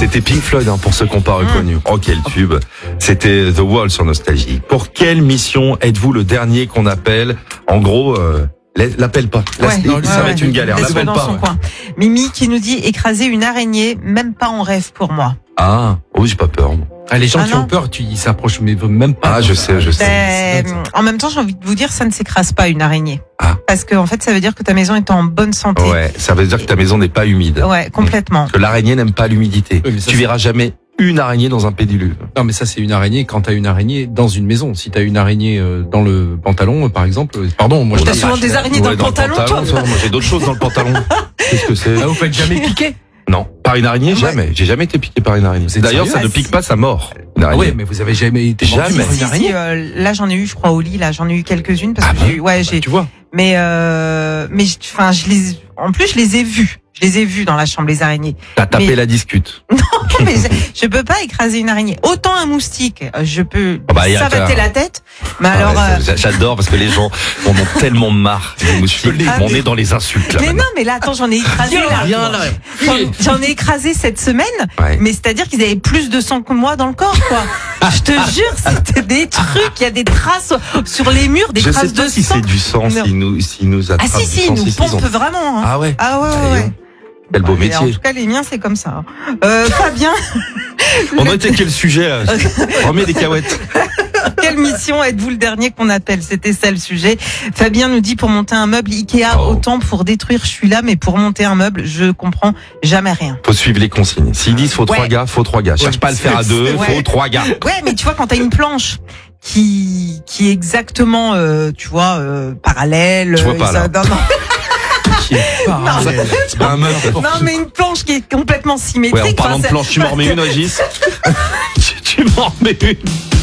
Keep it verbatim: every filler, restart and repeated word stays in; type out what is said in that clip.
C'était Pink Floyd, hein, pour ceux qui n'ont pas reconnu. Oh, quel tube. C'était The Wall sur Nostalgie. Pour quelle mission êtes-vous le dernier qu'on appelle? En gros, euh, l'appelle pas. Là, Ouais, ça ouais, va ouais. être une galère. Reste L'appelle dans pas. son Ouais. coin. Mimi qui nous dit écraser une araignée, même pas en rêve pour moi. Ah, oh, j'ai pas peur. moi. Ah, les gens Ah qui non. ont peur, tu, ils s'approchent mais même pas. Ah, je sais, je sais. Ben, en même temps, j'ai envie de vous dire, ça ne s'écrase pas une araignée. Ah. Parce que en fait, ça veut dire que ta maison est en bonne santé. Ouais, ça veut dire que ta maison n'est pas humide. Ouais, complètement. Que l'araignée n'aime pas l'humidité. Oui, mais ça, Tu c'est- verras jamais une araignée dans un pédiluve. Non, mais ça, c'est une araignée quand t'as une araignée dans une maison. Si t'as une araignée euh, dans le pantalon, euh, par exemple, euh, pardon, moi je T'as dis- souvent des araignées dans le pantalon, toi toi. Moi, j'ai d'autres choses dans le pantalon. Qu'est-ce que c'est? Ah, vous faites jamais piquer. Non, par une araignée, Ouais. jamais. J'ai jamais été piqué par une araignée. Vous êtes D'ailleurs, sérieux? ça ne Ah, pique si. pas sa mort. Une Ah araignée. ouais, mais vous avez jamais été mordu Jamais. par Si, une si, araignée. euh, là j'en ai eu, je crois, au lit. Là, j'en ai eu quelques-unes parce Ah que bon j'ai eu, ouais, j'ai. Tu vois. Mais euh, mais je- enfin, je les, en plus, je les ai vues. Je les ai vues dans la chambre, les araignées. T'as tapé Mais- la discute. mais je, je peux pas écraser une araignée. Autant un moustique, je peux Ah bah, y a savater qu'à- la tête. Mais Ah alors. ouais, euh, ça, j'adore parce que les gens en ont tellement marre des moustiques. Ah, On mais- est dans les insultes là. mais maintenant. non, mais là, attends, j'en ai écrasé. là. Viens là. J'en- J'en ai écrasé cette semaine, Ouais. mais c'est-à-dire qu'ils avaient plus de sang que moi dans le corps, quoi. Je te jure, c'était des trucs, il y a des traces sur les murs, des Je traces sais pas de si sang. c'est du sang, Non. s'ils nous, s'ils nous Ah attrapent si, du si, sang, ils nous si, ils ont- pompent vraiment. Hein. Ah ouais. Ah ouais, ouais, Allez, ouais. Quel beau Et En métier. tout cas, les miens, c'est comme ça. Euh, Fabien, On a été quel sujet là? Remets des cahuètes. quelle mission êtes-vous le dernier qu'on appelle? C'était ça le sujet. Fabien nous dit pour monter un meuble Ikea, Oh. autant pour détruire, je suis là, mais pour monter un meuble, je comprends jamais rien. Faut suivre les consignes. S'ils disent faut Ouais. trois gars, faut trois gars. Cherche Ouais. pas à le faire à deux, Ouais. faut trois gars. Ouais, mais tu vois, quand t'as une planche qui qui est exactement, euh, tu vois, euh, parallèle. Je vois euh, pas, ça- là. non, non. Qui est parallèle. C'est pas un meuf. Non, mais une planche qui est complètement symétrique. Ouais, en parlant Enfin, de c'est- planche, tu m'en remets une, Régis? Tu tu m'en remets une.